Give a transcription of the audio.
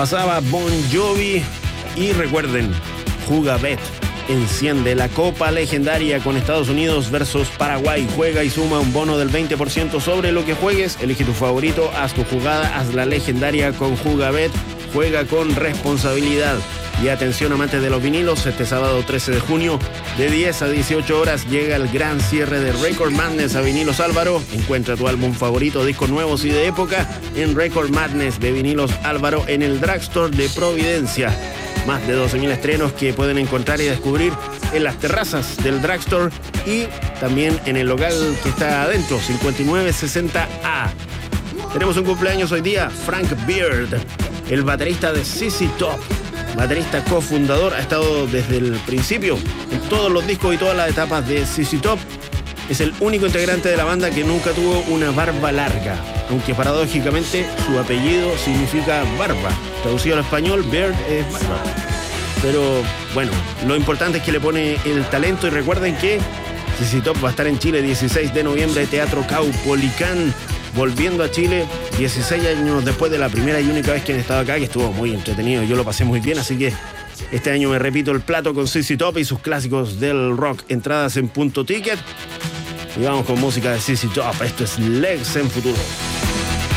pasaba Bon Jovi. Y recuerden, Jugabet enciende la Copa Legendaria con Estados Unidos versus Paraguay. Juega y suma un bono del 20% sobre lo que juegues. Elige tu favorito, haz tu jugada, haz la legendaria con Jugabet. Juega con responsabilidad. Y atención, amantes de los vinilos, este sábado 13 de junio, de 10 a 18 horas, llega el gran cierre de Record Madness a Vinilos Álvaro. Encuentra tu álbum favorito, discos nuevos y de época en Record Madness de Vinilos Álvaro en el Drugstore de Providencia. Más de 12.000 estrenos que pueden encontrar y descubrir en las terrazas del Drugstore y también en el local que está adentro, 5960A. Tenemos un cumpleaños hoy día, Frank Beard, el baterista de ZZ Top. Baterista cofundador, ha estado desde el principio en todos los discos y todas las etapas de ZZ Top. Es el único integrante de la banda que nunca tuvo una barba larga, aunque paradójicamente su apellido significa barba. Traducido al español, Beard es barba. Pero bueno, lo importante es que le pone el talento y recuerden que ZZ Top va a estar en Chile 16 de noviembre, Teatro Caupolicán. Volviendo a Chile 16 años después de la primera y única vez que han estado acá, que estuvo muy entretenido, yo lo pasé muy bien, así que este año me repito el plato con ZZ Top y sus clásicos del rock. Entradas en Punto Ticket y vamos con música de ZZ Top. Esto es Legs en Futuro.